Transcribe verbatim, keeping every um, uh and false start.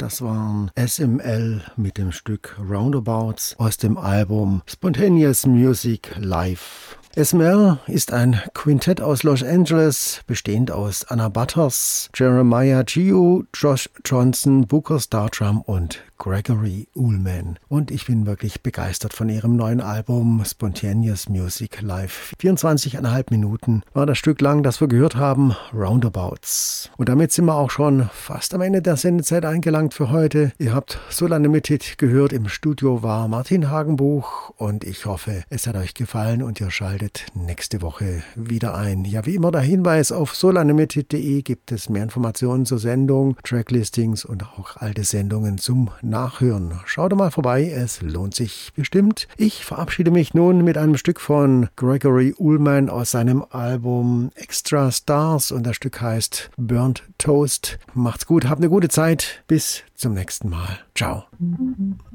Das waren S M L mit dem Stück Roundabouts aus dem Album Spontaneous Music Live. S M L ist ein Quintett aus Los Angeles, bestehend aus Anna Butters, Jeremiah Gio, Josh Johnson, Booker Startram und Gregory Ullman. Und ich bin wirklich begeistert von ihrem neuen Album Spontaneous Music Live. vierundzwanzig Komma fünf Minuten war das Stück lang, das wir gehört haben, Roundabouts. Und damit sind wir auch schon fast am Ende der Sendezeit angelangt für heute. Ihr habt Soul Unlimited gehört, im Studio war Martin Hagenbuch und ich hoffe, es hat euch gefallen und ihr schaltet nächste Woche wieder ein. Ja, wie immer der Hinweis, auf soul unlimited punkt de gibt es mehr Informationen zur Sendung, Tracklistings und auch alte Sendungen zum Nachhören. Schaut mal vorbei, es lohnt sich bestimmt. Ich verabschiede mich nun mit einem Stück von Gregory Ullman aus seinem Album Extra Stars und das Stück heißt Burnt Toast. Macht's gut, habt eine gute Zeit. Bis zum nächsten Mal. Ciao.